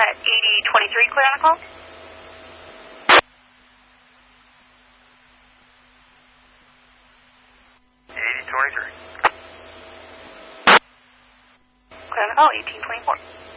At 8023, clear on the call. 8023. Clear on the call, 1824.